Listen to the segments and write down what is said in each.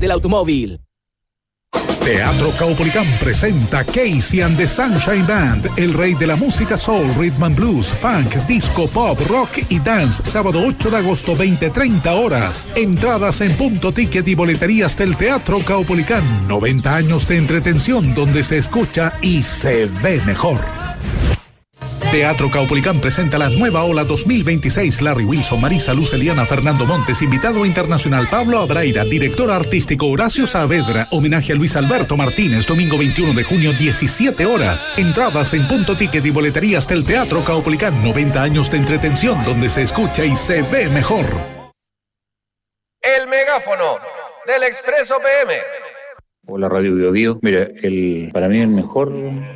del automóvil. Teatro Caupolicán presenta Casey and the Sunshine Band, el rey de la música soul, rhythm and blues, funk, disco, pop, rock y dance, sábado 8 de agosto, 20:30 horas. Entradas en Punto Ticket y boleterías del Teatro Caupolicán. 90 años de entretención donde se escucha y se ve mejor. Teatro Caupolicán presenta la nueva ola 2026. Larry Wilson, Marisa Luz, Eliana, Fernando Montes, invitado internacional Pablo Abraira, director artístico Horacio Saavedra, homenaje a Luis Alberto Martínez, domingo 21 de junio, 17 horas. Entradas en Punto Ticket y boleterías del Teatro Caupolicán. 90 años de entretención donde se escucha y se ve mejor. El megáfono del Expreso PM. Hola Radio Bio Bio. Mira, para mí el mejor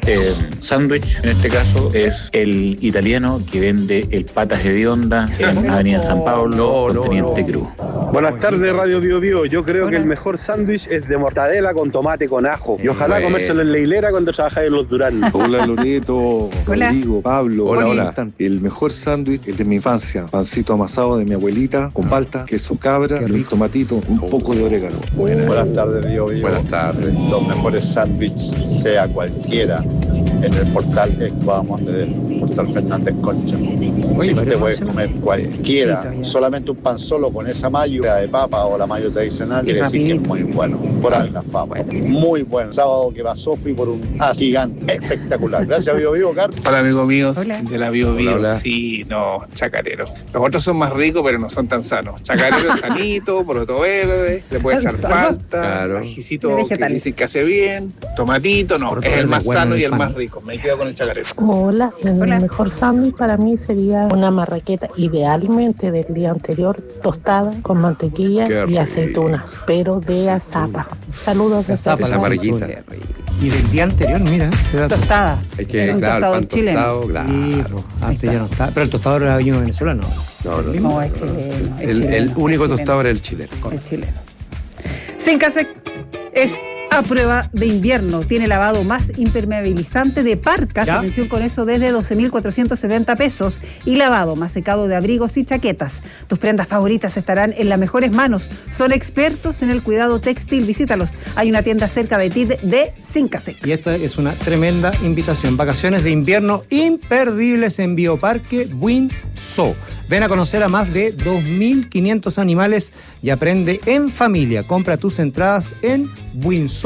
sándwich en este caso es el italiano que vende el Patas Hedionda en Avenida San Pablo con Teniente Cruz. Buenas tardes Radio Bio Bio. Yo creo que el mejor sándwich es de mortadela con tomate con ajo. Y ojalá comérselo en la hilera cuando trabajáis en los Duranos. Hola Loreto, Rodrigo, Pablo. Hola. El mejor sándwich es de mi infancia. Pancito amasado de mi abuelita con palta, queso cabra, un tomatito, un poco de orégano. Buenas tardes Bio Bio. Buenas tardes. Los mejores sándwiches, sea cualquiera, en el portal Ecuador del portal Fernández Concha. Si te puedes comer cualquiera, solamente un pan solo con esa mayo, sea de papa o la mayo tradicional, quiere decir que es muy bueno, por alta fama. Muy bueno. Sábado que pasó fui por un gigante espectacular. Gracias Bio Bio, Carlos. Hola amigos míos de la Bio Bio. Sí, no, chacarero. Los otros son más ricos, pero no son tan sanos. Chacarero es sanito, poroto verde, le puede echar palta, ajicito que dicen que hace bien, tomatito, no, es el más sano y el más rico. Me quedo con el chacarero. Hola, el mejor sándwich para mí sería una marraqueta, idealmente del día anterior, tostada con mantequilla y aceitunas, pero de azapa. Saludos de Esa amarillita. Y del día anterior, mira, se da tostada. Es que, claro, el pan tostado, claro. Sí, antes ya no está. Pero el tostador era vino venezolano. No, es chileno. El único tostador era el chileno. El chileno. Sincasec es a prueba de invierno. Tiene lavado más impermeabilizante de parcas, atención con eso, desde 12.470 pesos. Y lavado más secado de abrigos y chaquetas. Tus prendas favoritas estarán en las mejores manos. Son expertos en el cuidado textil. Visítalos. Hay una tienda cerca de ti de Sincasec. Y esta es una tremenda invitación. Vacaciones de invierno imperdibles en Bioparque Buin-Zoo. Ven a conocer a más de 2.500 animales y aprende en familia. Compra tus entradas en buinzoo.c.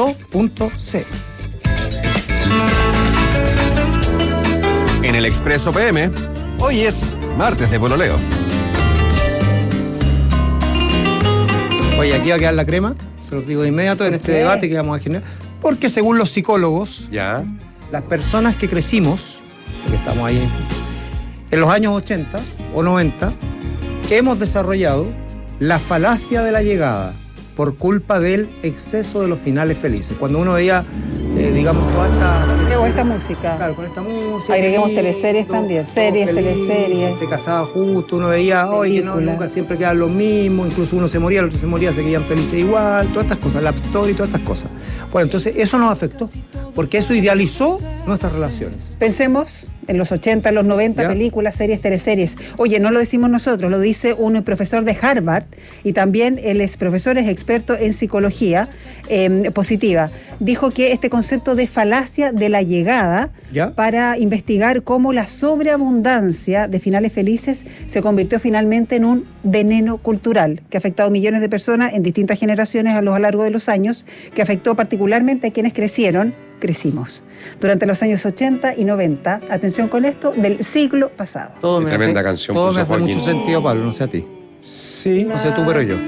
En el Expreso PM, hoy es martes de pololeo. Oye, aquí va a quedar la crema, se los digo de inmediato en este debate que vamos a generar. Porque según los psicólogos, las personas que crecimos, que estamos ahí en los años 80 o 90, hemos desarrollado la falacia de la llegada por culpa del exceso de los finales felices. Cuando uno veía, digamos, toda esta música. Claro, con esta música. Agreguemos teleseries también, series, teleseries. Se casaba justo, uno veía, oye, no, nunca siempre quedan lo mismo, incluso uno se moría, el otro se moría, se quedaban felices igual, todas estas cosas, Love Story, todas estas cosas. Bueno, entonces eso nos afectó, porque eso idealizó nuestras relaciones. Pensemos en los 80, en los 90, películas, series, teleseries. Oye, no lo decimos nosotros, lo dice un profesor de Harvard y también él es profesor, es experto en psicología positiva. Dijo que este concepto de falacia de la llegada para investigar cómo la sobreabundancia de finales felices se convirtió finalmente en un veneno cultural que ha afectado a millones de personas en distintas generaciones a lo largo de los años, que afectó particularmente a quienes crecimos durante los años 80 y 90, atención con esto, del siglo pasado. Tremenda canción. Todo me hace mucho sentido, Pablo, no sé a ti. Sí. No sé tú, pero yo.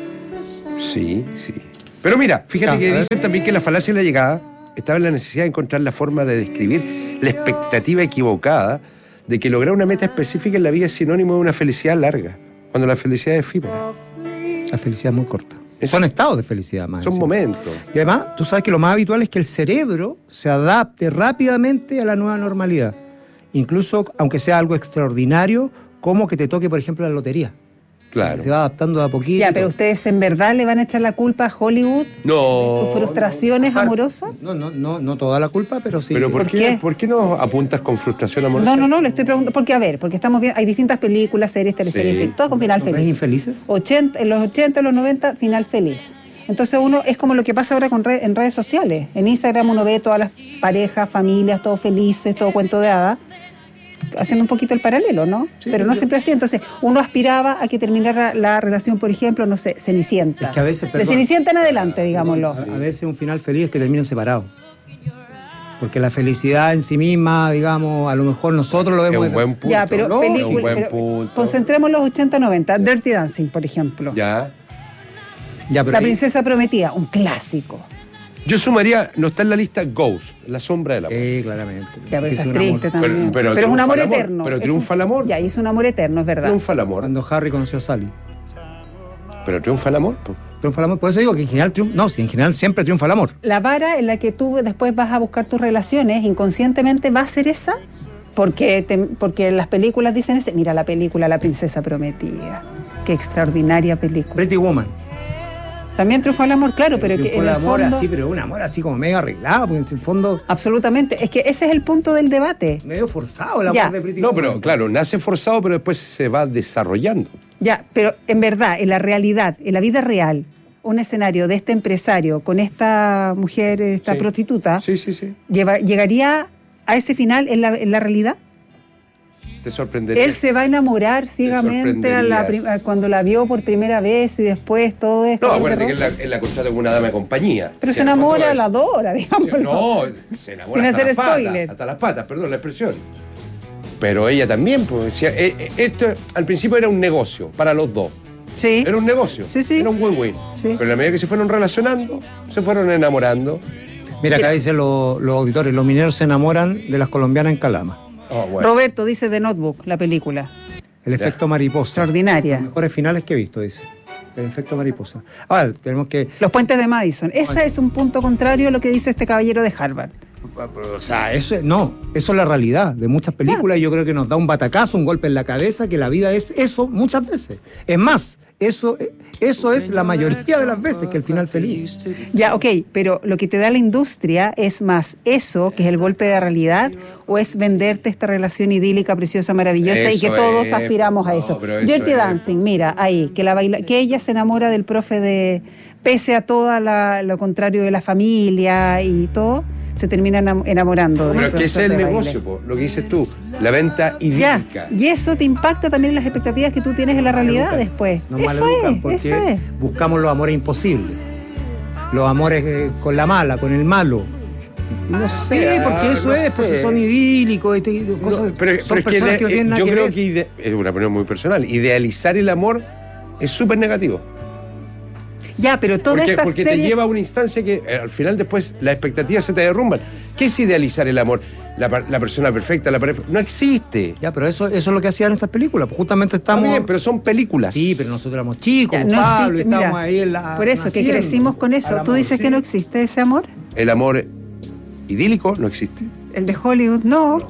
Sí. Pero mira, fíjate que dicen también que la falacia de la llegada estaba en la necesidad de encontrar la forma de describir la expectativa equivocada de que lograr una meta específica en la vida es sinónimo de una felicidad larga, cuando la felicidad es efímera. La felicidad es muy corta. Son estados de felicidad más. Son momentos. Y además, tú sabes que lo más habitual es que el cerebro se adapte rápidamente a la nueva normalidad. Incluso, aunque sea algo extraordinario, como que te toque, por ejemplo, la lotería. Claro. Se va adaptando de a poquito. Ya, pero ustedes en verdad le van a echar la culpa a Hollywood de sus frustraciones amorosas. No toda la culpa, pero sí. ¿Pero por qué no apuntas con frustración amorosa? No, le estoy preguntando, porque estamos viendo, hay distintas películas, series, teleseries, todas con final feliz. ¿Infelices? En los 80, en los 90, final feliz. Entonces uno, es como lo que pasa ahora en redes sociales. En Instagram uno ve todas las parejas, familias, todos felices, todo cuento de hadas, haciendo un poquito el paralelo, ¿no? Sí, pero no siempre así. Entonces uno aspiraba a que terminara la relación, por ejemplo, no sé, Cenicienta. Es que a veces, de Cenicienta en adelante, digámoslo. A veces un final feliz es que terminen separados. Porque la felicidad en sí misma, digamos, a lo mejor nosotros lo vemos... Es un buen punto. Ya, pero ¿no? película, Es un buen punto. Concentremos los 80-90. Dirty Dancing, por ejemplo. Ya, pero La princesa prometida, un clásico. Yo sumaría, no está en la lista, Ghost, La sombra del amor. Sí, claramente. Ya, pero es triste también. Pero es un amor eterno. Pero triunfa el amor. Ya, y es un amor eterno, es verdad. Triunfa el amor. Cuando Harry conoció a Sally. Pero triunfa el amor, pues. Triunfa el amor. Por eso digo que en general en general siempre triunfa el amor. La vara en la que tú después vas a buscar tus relaciones, inconscientemente va a ser esa, porque las películas dicen ese. Mira la película La princesa prometida. Qué extraordinaria película. Pretty Woman. También triunfó el amor, claro, pero que en el amor fondo, así, pero un amor así como medio arreglado, porque en el fondo... Absolutamente, es que ese es el punto del debate. Medio forzado el amor de Pretty Woman. No, pero claro, nace forzado, pero después se va desarrollando. Ya, pero en verdad, en la realidad, en la vida real, un escenario de este empresario con esta mujer, esta prostituta, ¿llegaría a ese final en la realidad? Te sorprendería. Él se va a enamorar ciegamente cuando la vio por primera vez y después todo es... No, acuérdate que él la contrata con una dama de compañía. Pero se enamora, la adora, digamos. No, se enamora sin hasta hacer las spoiler. Patas, hasta las patas, perdón la expresión. Pero ella también, pues, esto al principio era un negocio para los dos. Sí. Era un negocio. Sí, sí. Era un win-win. Sí. Pero a la medida que se fueron relacionando, se fueron enamorando. Mira, acá dicen los auditores, los mineros se enamoran de las colombianas en Calama. Oh, bueno. Roberto dice The Notebook, la película. El efecto mariposa. Extraordinaria. Los mejores finales que he visto, dice. El efecto mariposa. Ahora, tenemos que... Los puentes de Madison. Ese es un punto contrario a lo que dice este caballero de Harvard. O sea, eso es la realidad de muchas películas. Yo creo que nos da un batacazo, un golpe en la cabeza, que la vida es eso muchas veces. Es más, eso es la mayoría de las veces, que el final feliz. Ya, ok, pero lo que te da la industria es más eso, que es el golpe de la realidad, o es venderte esta relación idílica, preciosa, maravillosa, eso y que todos aspiramos a eso. Dirty Dancing, mira, ahí, que ella se enamora del profe pese a todo lo contrario de la familia y todo, se termina enamorando. Pero es que ese es el negocio, lo que dices tú, la venta idílica. Ya, y eso te impacta también en las expectativas que tú tienes en la realidad después. Nos maleducan porque buscamos los amores imposibles. Los amores con la mala, con el malo. No sé, porque eso es, pues son idílicos, cosas, pero son es personas que no tienen nada yo que creo ver. que es una opinión muy personal. Idealizar el amor es súper negativo. Ya, pero porque te lleva a una instancia que al final después las expectativas se te derrumban. ¿Qué es idealizar el amor? La persona perfecta, la pareja. No existe. Ya, pero eso es lo que hacían estas películas. Pues justamente estamos. Está bien, pero son películas. Sí, pero nosotros éramos chicos, ya, no Pablo, existe, estábamos ahí en la. Por eso, que crecimos con eso. ¿Tú dices que no existe ese amor? El amor idílico no existe. El de Hollywood, no.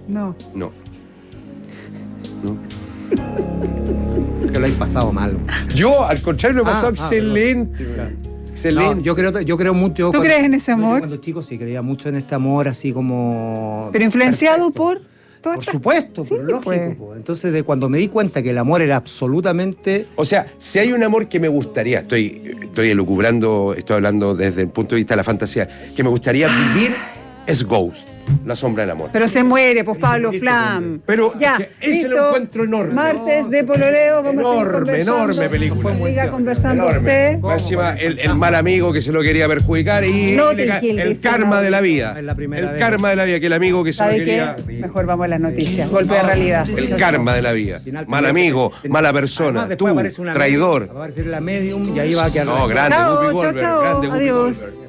Que lo hay pasado mal. Yo, al contrario, lo he pasado excelente. Excelente. No, yo creo mucho. ¿Tú crees en ese amor? Cuando chico sí creía mucho en este amor, así como. Pero influenciado por. Por supuesto, sí, lógico. Pues. Entonces, de cuando me di cuenta que el amor era absolutamente. O sea, si hay un amor que me gustaría, estoy elucubrando, estoy hablando desde el punto de vista de la fantasía, que me gustaría vivir, es Ghost. La sombra del amor. Pero se muere, pues Pablo Flam. Pero ya, ese lo encuentro enorme. Martes de pololeo, vamos enorme película. Siga conversando usted. Encima el mal amigo que se lo quería perjudicar y el karma de la vida. El karma de la vida, que el amigo que se lo quería. Mejor vamos a las noticias. Golpe de realidad. El karma de la vida. Mal amigo, mala persona, tú, traidor. Va a aparecer la medium y ahí va a quedar. No, grande, Whoopi Goldberg, grande Whoopi Goldberg.